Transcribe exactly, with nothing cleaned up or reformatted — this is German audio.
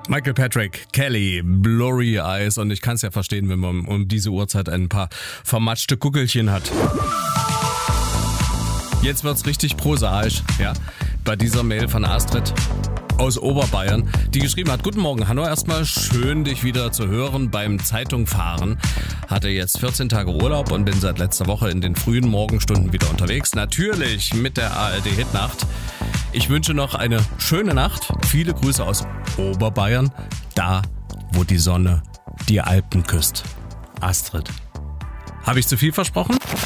Michael Patrick Kelly, Blurry Eyes, und ich kann es ja verstehen, wenn man um diese Uhrzeit ein paar vermatschte Guckelchen hat. Jetzt wird's richtig prosaisch, ja, bei dieser Mail von Astrid aus Oberbayern, die geschrieben hat: Guten Morgen, Hanno, erstmal schön, dich wieder zu hören beim Zeitungfahren. Hatte jetzt vierzehn Tage Urlaub und bin seit letzter Woche in den frühen Morgenstunden wieder unterwegs. Natürlich mit der A R D-Hitnacht. Ich wünsche noch eine schöne Nacht. Viele Grüße aus Oberbayern, da, wo die Sonne die Alpen küsst. Astrid. Habe ich zu viel versprochen?